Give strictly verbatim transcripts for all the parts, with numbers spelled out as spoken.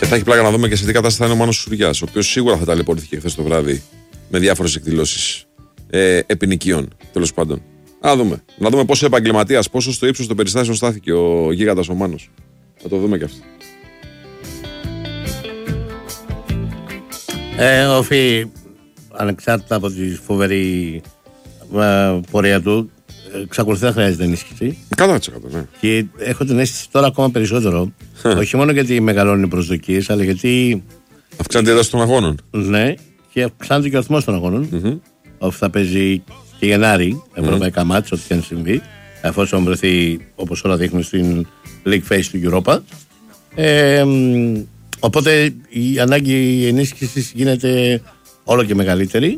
Και θα έχει πλάκα να δούμε και σε τι κατάσταση θα είναι ο Μάνος Σουριάς, ο οποίος σίγουρα θα ταλαιπωρήθηκε χθες το βράδυ με διάφορες εκδηλώσεις ε, επινοικίων, τέλος πάντων. Να δούμε. Να δούμε πόσο επαγγελματίας, πόσο στο ύψος των περιστάσεων στάθηκε ο γίγαντας ο Μάνος. Θα το δούμε και αυτό. Ε, ο Φι, ανεξάρτητα από τη φοβερή ε, πορεία του, εξακολουθεί να χρειάζεται ενίσχυση. εκατό τοις εκατό, ναι. Και έχω την αίσθηση τώρα ακόμα περισσότερο, όχι μόνο γιατί μεγαλώνουν οι προσδοκίες, αλλά γιατί. Αυξάνεται η ένταση των αγώνων. Ναι, και αυξάνεται και ο αριθμός των αγώνων. Mm-hmm. Όπου θα παίζει και Γενάρη, ευρωπαϊκά mm-hmm. μάτς, ό,τι και αν συμβεί, εφόσον βρεθεί, όπως όλα δείχνουν, στην League Phase του Europa. Ε, οπότε η ανάγκη ενίσχυσης γίνεται όλο και μεγαλύτερη.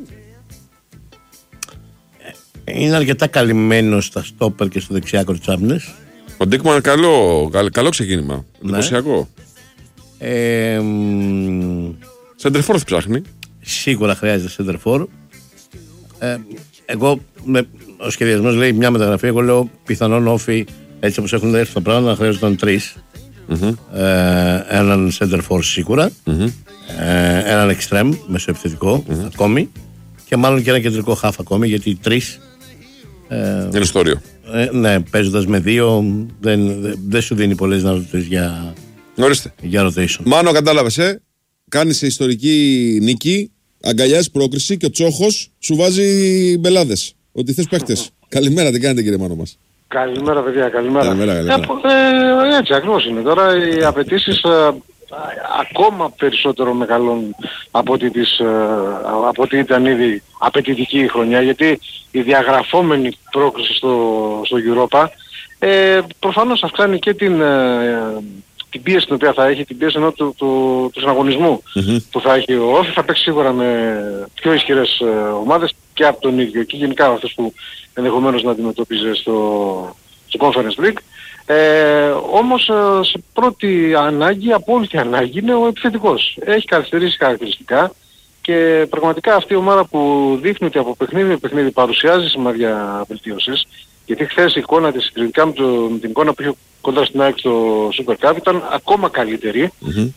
Είναι αρκετά καλυμμένο στα στόπερ και στο δεξιάκρο της άμυνας. Ο Ντίκμαν καλό, καλό, καλό ξεκίνημα. Εντυπωσιακό. Ε, Σεντερφόρ ψάχνει. Σίγουρα χρειάζεται σεντερφόρ. Ε, εγώ, με, ο σχεδιασμός λέει μια μεταγραφή. Εγώ λέω πιθανόν όφι, έτσι όπως έχουν έρθει τα πράγματα, να χρειάζονταν τρεις. Mm-hmm. Ε, έναν σεντερφόρ σίγουρα. Mm-hmm. Ε, έναν εξτρέμ μεσοεπιθετικό mm-hmm. ακόμη. Και μάλλον και ένα κεντρικό χάφ ακόμη, γιατί τρεις. Ε, είναι στόριο. Ε, ναι, παίζοντας με δύο δεν, δεν, δεν σου δίνει πολλές δυνατότητες για, για rotation. Μάνο, κατάλαβες, ε. Κάνεις ιστορική νίκη, αγκαλιάζεις πρόκριση και ο Τσόχος σου βάζει μπελάδες. Ότι θες παίχτες. Καλημέρα, τι κάνετε κύριε Μάνο μας? Καλημέρα παιδιά, καλημέρα. Καλημέρα, καλημέρα. Ε, ε, έτσι ακριβώς είναι. Τώρα οι απαιτήσεις ε, ακόμα περισσότερο μεγαλώνουν από ό,τι, τις, από ό,τι ήταν ήδη απαιτητική η χρονιά, γιατί η διαγραφόμενη πρόκληση στο, στο Europa ε, προφανώς αυξάνει και την, ε, την πίεση την οποία θα έχει, την πίεση ενώ του, του, του συναγωνισμού mm-hmm. που θα έχει ο Όφη. Θα παίξει σίγουρα με πιο ισχυρές ε, ομάδες και από τον ίδιο και γενικά αυτές που ενδεχομένως να αντιμετωπίζει στο, στο Conference League. Ε, όμως σε πρώτη ανάγκη, απόλυτη ανάγκη είναι ο επιθετικός. Έχει καθυστερήσει χαρακτηριστικά και πραγματικά αυτή η ομάδα που δείχνει ότι από παιχνίδι με παιχνίδι παρουσιάζει σημάδια βελτίωσης, γιατί χθες η εικόνα της συγκριτικά με, το, με την εικόνα που είχε κοντά στην ΑΕΚ στο Super Cup ήταν ακόμα καλύτερη mm-hmm.